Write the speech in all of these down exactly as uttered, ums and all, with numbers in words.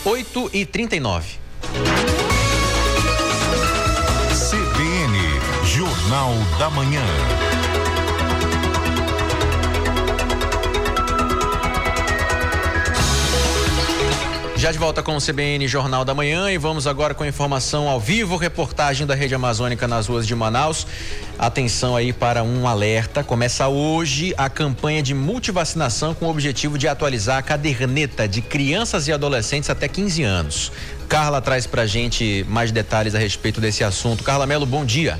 oito e trinta e nove. C B N, Jornal da Manhã. Já de volta com o C B N Jornal da Manhã e vamos agora com a informação ao vivo, reportagem da Rede Amazônica nas ruas de Manaus. Atenção aí para um alerta. Começa hoje a campanha de multivacinação com o objetivo de atualizar a caderneta de crianças e adolescentes até quinze anos. Carla traz pra gente mais detalhes a respeito desse assunto. Carla Melo, bom dia.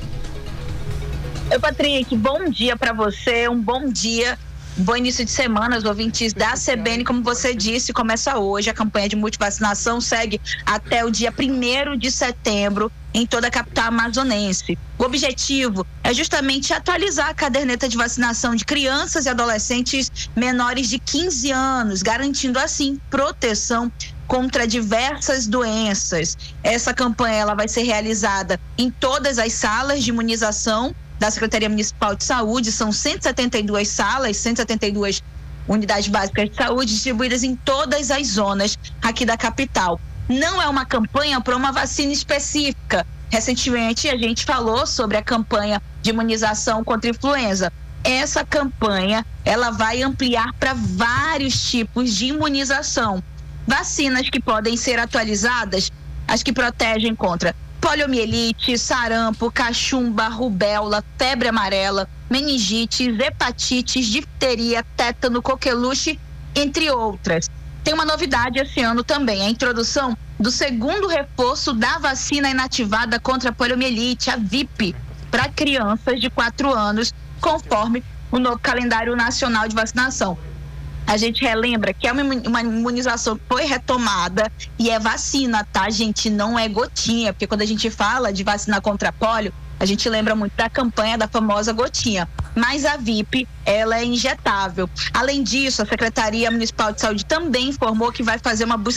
Oi, Patrick, bom dia para você, um bom dia. Bom início de semana, os ouvintes da C B N, como você disse, começa hoje. A campanha de multivacinação segue até o dia primeiro de setembro em toda a capital amazonense. O objetivo é justamente atualizar a caderneta de vacinação de crianças e adolescentes menores de quinze anos, garantindo assim proteção contra diversas doenças. Essa campanha ela vai ser realizada em todas as salas de imunização da Secretaria Municipal de Saúde. São cento e setenta e duas salas, cento e setenta e duas unidades básicas de saúde distribuídas em todas as zonas aqui da capital. Não é uma campanha para uma vacina específica. Recentemente a gente falou sobre a campanha de imunização contra a influenza. Essa campanha ela vai ampliar para vários tipos de imunização. Vacinas que podem ser atualizadas, as que protegem contra poliomielite, sarampo, cachumba, rubéola, febre amarela, meningite, hepatites, difteria, tétano, coqueluche, entre outras. Tem uma novidade esse ano também, a introdução do segundo reforço da vacina inativada contra a poliomielite, a V I P, para crianças de quatro anos, conforme o novo calendário nacional de vacinação. A gente relembra que é uma imunização que foi retomada e é vacina, tá, gente? Não é gotinha, porque quando a gente fala de vacina contra pólio, a gente lembra muito da campanha da famosa gotinha. Mas a V I P, ela é injetável. Além disso, a Secretaria Municipal de Saúde também informou que vai fazer uma busca